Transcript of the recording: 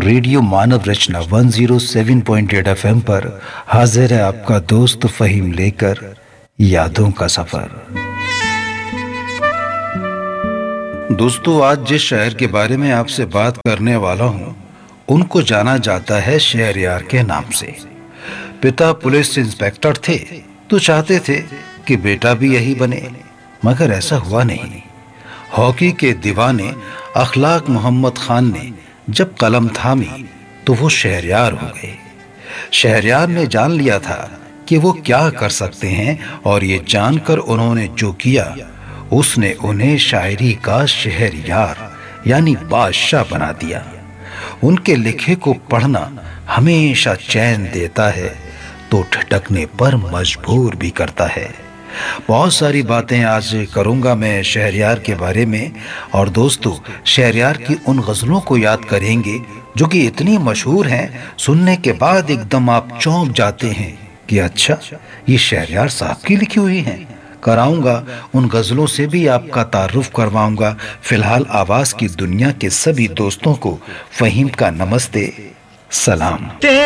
Radio मानव रचना 107.8 FM पर हाजिर है आपका दोस्त फहीम लेकर यादों का सफर। दोस्तों, आज जिस शहर के बारे में आपसे बात करने वाला हूँ उनको जाना जाता है शहरयार के नाम से। पिता पुलिस इंस्पेक्टर थे तो चाहते थे कि बेटा भी यही बने, मगर ऐसा हुआ नहीं। हॉकी के दीवाने अखलाक मोहम्मद खान ने जब कलम थामी तो वो शहरयार हो गए। शहरयार ने जान लिया था कि वो क्या कर सकते हैं और ये जानकर उन्होंने जो किया उसने उन्हें शायरी का शहरयार यानी बादशाह बना दिया। उनके लिखे को पढ़ना हमेशा चैन देता है तो ठिठकने पर मजबूर भी करता है। बहुत सारी बातें आज करूंगा मैं शहरयार के बारे में, और दोस्तों शहरयार की उन गज़लों को याद करेंगे जो कि इतनी मशहूर हैं, सुनने के बाद एकदम आप चौंक जाते हैं कि अच्छा ये शहरयार साहब की लिखी हुई हैं। कराऊंगा उन गज़लों से भी आपका तारुफ करवाऊंगा। फिलहाल आवाज़ की दुनिया के सभी दोस्तों को फहीम का नमस्ते, सलाम।